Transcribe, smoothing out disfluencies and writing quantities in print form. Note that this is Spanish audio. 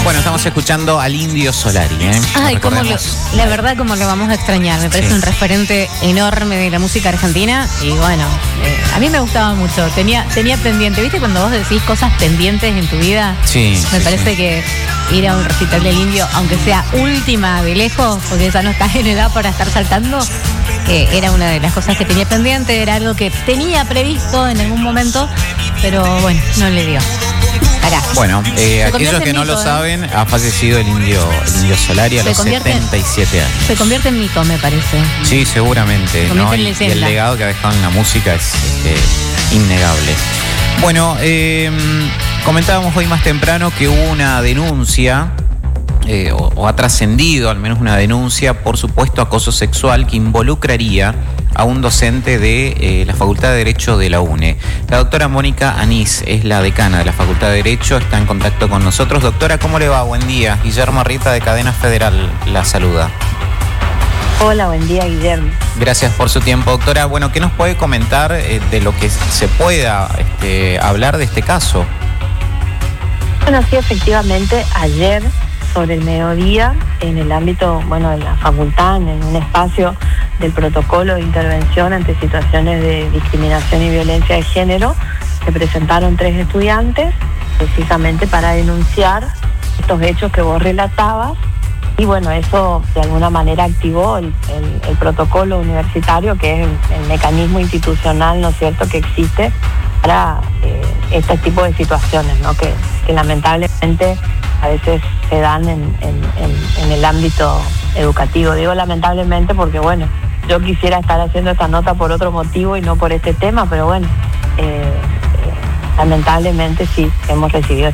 Bueno, estamos escuchando al Indio Solari, ¿eh? Ay, la verdad, como lo vamos a extrañar. Me parece un referente enorme de la música argentina. Y bueno, a mí me gustaba mucho. Tenía pendiente, ¿viste? Cuando vos decís cosas pendientes en tu vida. Sí. Me parece que ir a un recital del Indio, aunque sea última de lejos, porque ya no estás en edad para estar saltando, era una de las cosas que tenía pendiente. Era algo que tenía previsto en algún momento, pero bueno, no le dio. Acá. Bueno, aquellos que no lo saben, ha fallecido el Indio Solari a los 77 años. Se convierte en mito, me parece. Sí, seguramente, ¿no? Y el legado que ha dejado en la música es innegable. Bueno, comentábamos hoy más temprano que hubo una denuncia, o ha trascendido al menos una denuncia por supuesto acoso sexual que involucraría a un docente de la Facultad de Derecho de la UNE. La doctora Mónica Anís es la decana de la Facultad de Derecho, está en contacto con nosotros. Doctora, ¿cómo le va? Buen día. Guillermo Arrieta de Cadena Federal la saluda. Hola, buen día, Guillermo. Gracias por su tiempo, doctora. Bueno, ¿qué nos puede comentar de lo que se pueda hablar de este caso? Bueno, sí, efectivamente, ayer sobre el mediodía, en el ámbito, de la facultad, en un espacio del protocolo de intervención ante situaciones de discriminación y violencia de género, se presentaron 3 estudiantes precisamente para denunciar estos hechos que vos relatabas. Y bueno, eso de alguna manera activó el protocolo universitario, que es el mecanismo institucional, ¿no es cierto?, que existe para este tipo de situaciones, ¿no?, que lamentablemente a veces se dan en el ámbito educativo. Digo lamentablemente porque, bueno, yo quisiera estar haciendo esta nota por otro motivo y no por este tema, pero bueno, lamentablemente sí hemos recibido